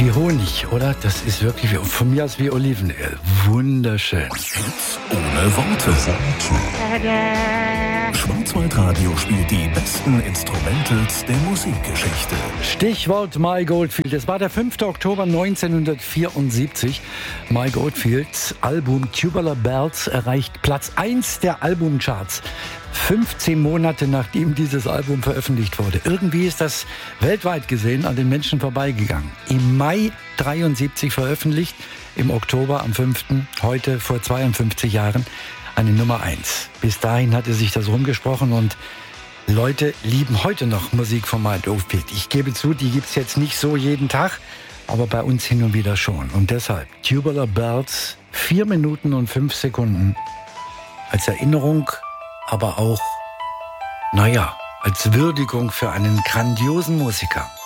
wie Honig, oder? Das ist wirklich von mir aus wie Olivenöl. Wunderschön. Hits ohne Worte. Schwarzwaldradio spielt die besten Instrumentals der Musikgeschichte. Stichwort Mike Oldfield. Es war der 5. Oktober 1974. Mike Oldfields Album Tubular Bells erreicht Platz 1 der Albumcharts. 15 Monate nachdem dieses Album veröffentlicht wurde. Irgendwie ist das weltweit gesehen an den Menschen vorbeigegangen. Im Mai 73 veröffentlicht, im Oktober am 5., heute vor 52 Jahren, eine Nummer 1. Bis dahin hatte sich das rumgesprochen und Leute lieben heute noch Musik von Mike Oldfield. Ich gebe zu, die gibt's jetzt nicht so jeden Tag, aber bei uns hin und wieder schon. Und deshalb Tubular Bells, 4 Minuten und 5 Sekunden als Erinnerung, aber auch, als Würdigung für einen grandiosen Musiker.